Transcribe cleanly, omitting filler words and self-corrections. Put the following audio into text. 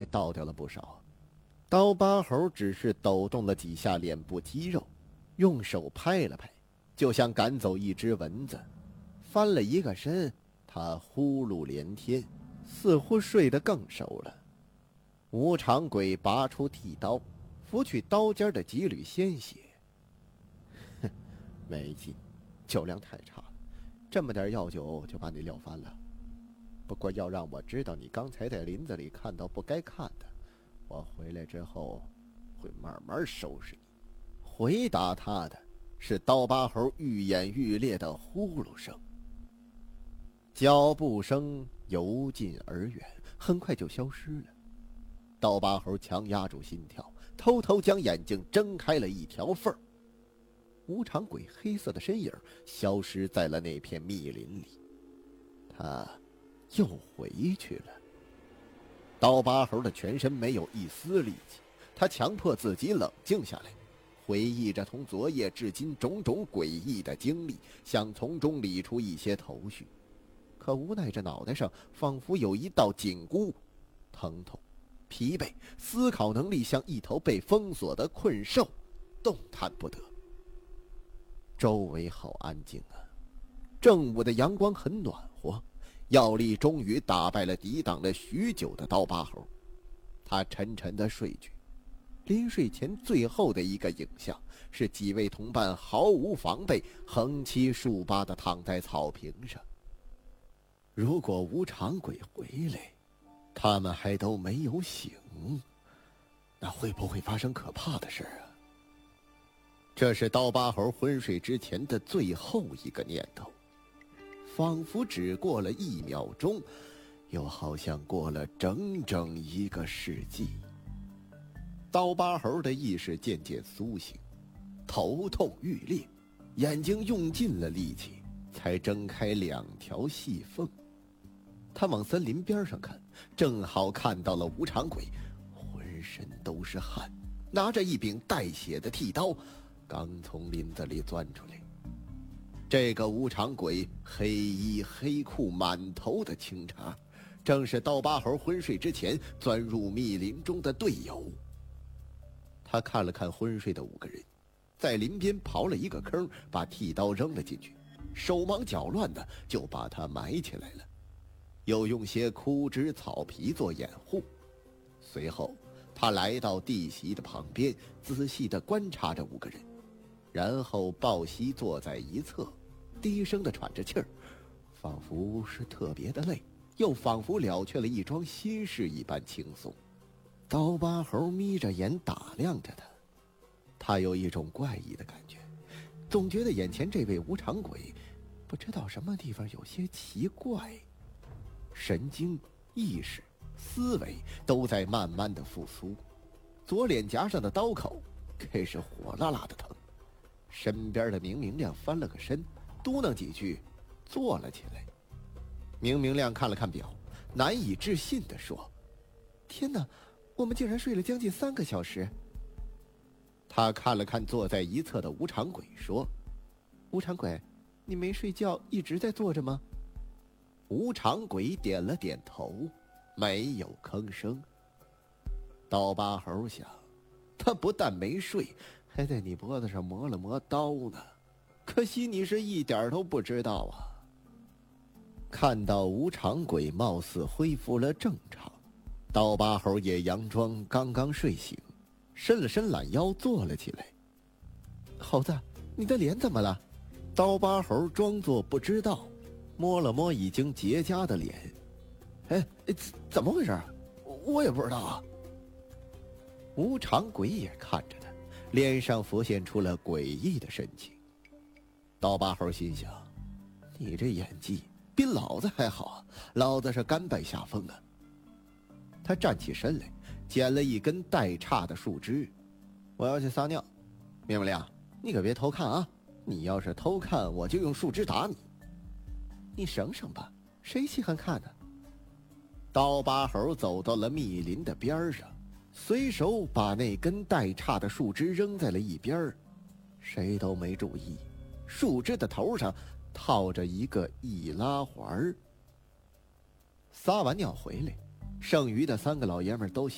倒掉了不少。刀疤猴只是抖动了几下脸部肌肉，用手拍了拍，就像赶走一只蚊子。翻了一个身，他呼噜连天，似乎睡得更熟了。无常鬼拔出剃刀，拂去刀尖的几缕鲜血。哼，没劲，酒量太差了，这么点药酒就把你撂翻了。不过要让我知道你刚才在林子里看到不该看的，我回来之后会慢慢收拾你。回答他的是刀疤猴愈演愈烈的呼噜声。脚步声由近而远，很快就消失了。刀疤猴强压住心跳，偷偷将眼睛睁开了一条缝儿。无常鬼黑色的身影消失在了那片密林里，他又回去了。刀疤猴的全身没有一丝力气，他强迫自己冷静下来，回忆着从昨夜至今种种诡异的经历，想从中理出一些头绪。可无奈这脑袋上仿佛有一道紧箍，疼痛、疲惫，思考能力像一头被封锁的困兽，动弹不得。周围好安静啊，正午的阳光很暖和，药力终于打败了抵挡了许久的刀疤猴。他沉沉的睡去，临睡前最后的一个影像是几位同伴毫无防备，横七竖八地躺在草坪上。如果无常鬼回来，他们还都没有醒，那会不会发生可怕的事啊？这是刀疤猴昏睡之前的最后一个念头，仿佛只过了1秒钟，又好像过了整整1个世纪。刀疤猴的意识渐渐苏醒，头痛欲裂，眼睛用尽了力气才睁开2条细缝。他往森林边上看，正好看到了无常鬼，浑身都是汗，拿着一柄带血的剃刀，刚从林子里钻出来。这个无常鬼黑衣黑裤，满头的青茬，正是刀疤猴昏睡之前钻入密林中的队友。他看了看昏睡的5个人，在林边刨了一个坑，把剃刀扔了进去，手忙脚乱的就把它埋起来了，又用些枯枝草皮做掩护。随后他来到地席的旁边，仔细地观察着5个人，然后抱膝坐在一侧，低声地喘着气儿，仿佛是特别的累，又仿佛了却了一桩心事一般轻松。刀疤猴眯着眼打量着他有一种怪异的感觉，总觉得眼前这位无常鬼不知道什么地方有些奇怪，神经、意识、思维都在慢慢的复苏。左脸颊上的刀口开始火辣辣的疼。身边的明明亮翻了个身，嘟囔几句，坐了起来。明明亮看了看表，难以置信地说：“天哪，我们竟然睡了将近3个小时。”他看了看坐在一侧的无常鬼，说：“无常鬼，你没睡觉，一直在坐着吗？”无常鬼点了点头，没有吭声。刀疤猴想，他不但没睡，还在你脖子上磨了磨刀呢，可惜你是一点都不知道啊。看到无常鬼貌似恢复了正常，刀疤猴也佯装刚刚睡醒，伸了伸懒腰坐了起来。猴子，你的脸怎么了？刀疤猴装作不知道，摸了摸已经结痂的脸。怎么回事？我也不知道啊。无常鬼也看着他，脸上浮现出了诡异的神情。刀疤猴心想，你这演技比老子还好啊，老子是甘拜下风啊。他站起身来，捡了一根带杈的树枝。我要去撒尿，明不亮，你可别偷看啊，你要是偷看，我就用树枝打你。你省省吧，谁稀罕看呢？刀疤猴走到了密林的边上，随手把那根带杈的树枝扔在了一边，谁都没注意，树枝的头上套着一个易拉环。撒完尿回来，剩余的3个老爷们都